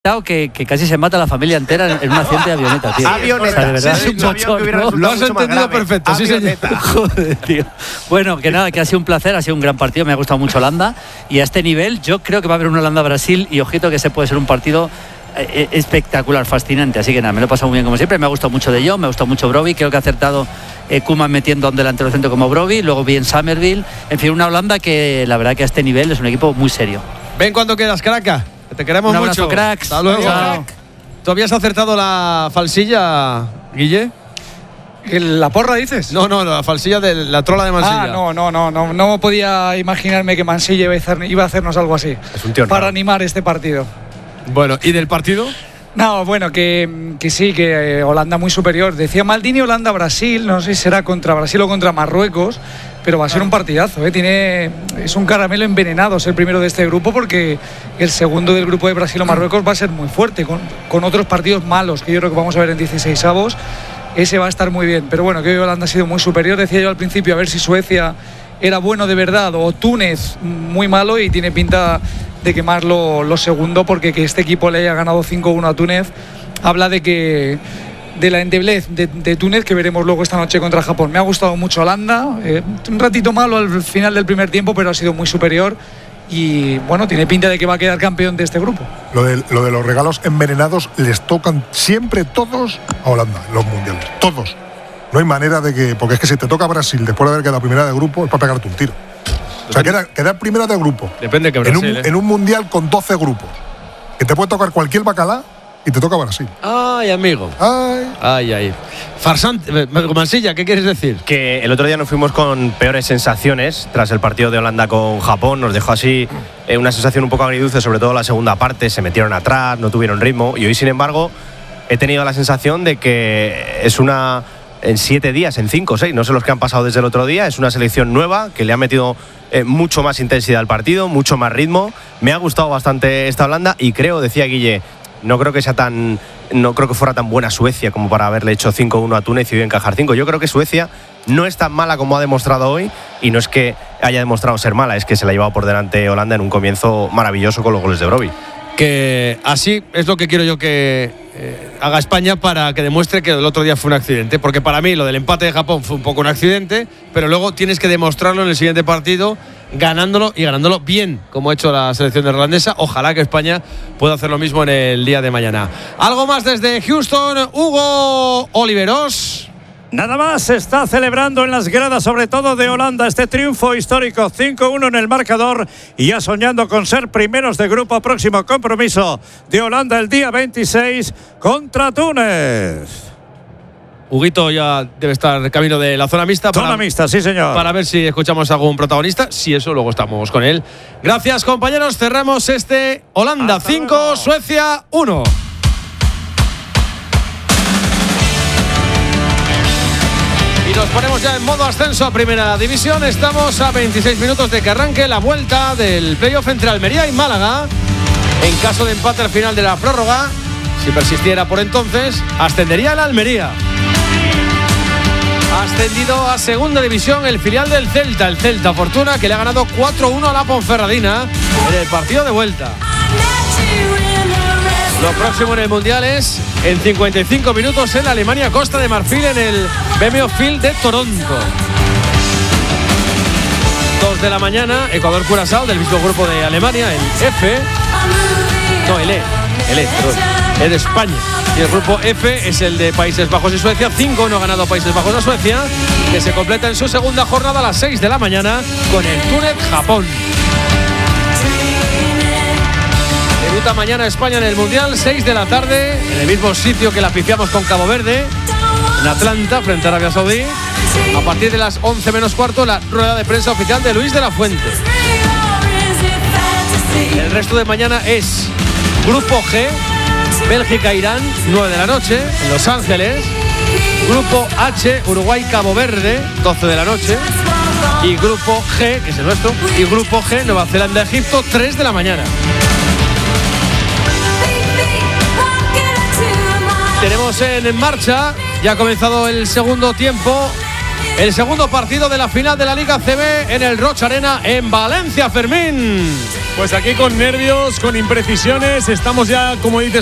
Que casi se mata a la familia entera en un accidente de avioneta, tío. Avioneta. O sea, de verdad, Sí, es un bochorno. Lo has entendido perfecto, sí, señor. Joder, tío. Bueno, que nada, que ha sido un placer, ha sido un gran partido, me ha gustado mucho Holanda. Y a este nivel, yo creo que va a haber un Holanda-Brasil. Y ojito que ese puede ser un partido espectacular, fascinante. Así que nada, me lo he pasado muy bien como siempre. Me ha gustado mucho De Jong, me ha gustado mucho Brobbey. Creo que ha acertado Koeman metiendo a un delantero centro como Brobbey. Luego bien Summerville. En fin, una Holanda que la verdad que a este nivel es un equipo muy serio. Ven cuando quiedas, Caracas. Te queremos un abrazo, mucho. Cracks. Hasta luego. Chao. ¿Tú habías acertado la falsilla, Guille? ¿La porra dices? No, la falsilla de la trola de Mansilla. No podía imaginarme que Mansilla iba a hacernos algo así. Es un tío para raro. animar este partido. Bueno, ¿y del partido? No, bueno, que sí, que Holanda muy superior. Decía Maldini, Holanda-Brasil, no sé si será contra Brasil o contra Marruecos, pero va a ser un partidazo, ¿eh? Es un caramelo envenenado ser primero de este grupo, porque el segundo del grupo de Brasil o Marruecos va a ser muy fuerte, con otros partidos malos que yo creo que vamos a ver en 16avos. Ese va a estar muy bien, pero bueno, que Holanda ha sido muy superior. Decía yo al principio a ver si Suecia era bueno de verdad o Túnez muy malo, y tiene pinta de quemarlo lo segundo, porque que este equipo le haya ganado 5-1 a Túnez habla de la endeblez de Túnez, que veremos luego esta noche contra Japón. Me ha gustado mucho Holanda, un ratito malo al final del primer tiempo, pero ha sido muy superior y bueno, tiene pinta de que va a quedar campeón de este grupo. Lo de los regalos envenenados les tocan siempre todos a Holanda en los mundiales, todos. No hay manera de que, porque es que si te toca Brasil después de haber quedado primera de grupo, es para pegarte un tiro. O sea, quedar primera de grupo. Depende de que Brasil, en un mundial con 12 grupos, que te puede tocar cualquier bacalá y te toca Brasil. Ay, amigo. Ay. Farsante, Mansilla, ¿qué quieres decir? Que el otro día nos fuimos con peores sensaciones tras el partido de Holanda con Japón. Nos dejó así una sensación un poco agridulce, sobre todo la segunda parte. Se metieron atrás, no tuvieron ritmo. Y hoy, sin embargo, he tenido la sensación de que es en 7 días, en 5 o 6, no sé los que han pasado desde el otro día, es una selección nueva que le ha metido mucho más intensidad al partido, mucho más ritmo. Me ha gustado bastante esta Holanda y creo, decía Guille, no creo que fuera tan buena Suecia como para haberle hecho 5-1 a Túnez y hoy encajar 5. Yo creo que Suecia no es tan mala como ha demostrado hoy, y no es que haya demostrado ser mala, es que se la ha llevado por delante Holanda en un comienzo maravilloso con los goles de Brobbey. Que así es lo que quiero yo que haga España, para que demuestre que el otro día fue un accidente, porque para mí lo del empate de Japón fue un poco un accidente, pero luego tienes que demostrarlo en el siguiente partido, ganándolo bien, como ha hecho la selección neerlandesa. Ojalá que España pueda hacer lo mismo en el día de mañana. Algo más desde Houston, Hugo Oliveros. Nada más, se está celebrando en las gradas, sobre todo de Holanda, este triunfo histórico, 5-1 en el marcador, y ya soñando con ser primeros de grupo. Próximo compromiso de Holanda el día 26 contra Túnez. Huguito ya debe estar en camino de la zona mixta. Zona mixta, sí señor. Para ver si escuchamos a algún protagonista. Si eso, luego estamos con él. Gracias, compañeros. Cerramos este Holanda 5, Suecia 1. Y nos ponemos ya en modo ascenso a Primera División. Estamos a 26 minutos de que arranque la vuelta del playoff entre Almería y Málaga. En caso de empate al final de la prórroga, si persistiera por entonces, ascendería la Almería. Ha ascendido a Segunda División el filial del Celta, el Celta Fortuna, que le ha ganado 4-1 a la Ponferradina en el partido de vuelta. Lo próximo en el Mundial es en 55 minutos en Alemania, Costa de Marfil, en el BMW Field de Toronto. 2 de la mañana, Ecuador-Curazao, del mismo grupo de Alemania, el F. No, el E de España. Y el grupo F es el de Países Bajos y Suecia. 5-1 ha ganado Países Bajos a Suecia, que se completa en su segunda jornada a las 6 de la mañana con el Túnez-Japón. Debuta mañana España en el Mundial, 6 de la tarde, en el mismo sitio que la pifiamos con Cabo Verde, en Atlanta, frente a Arabia Saudí. A partir de las 11 menos cuarto, la rueda de prensa oficial de Luis de la Fuente. El resto de mañana es Grupo G, Bélgica-Irán, 9 de la noche, en Los Ángeles. Grupo H, Uruguay-Cabo Verde, 12 de la noche. Y Grupo G, que es el nuestro, y Grupo G, Nueva Zelanda-Egipto, 3 de la mañana. Tenemos en marcha, ya ha comenzado el segundo tiempo, el segundo partido de la final de la Liga CB en el Roch Arena en Valencia, Fermín. Pues aquí con nervios, con imprecisiones, estamos ya, como dices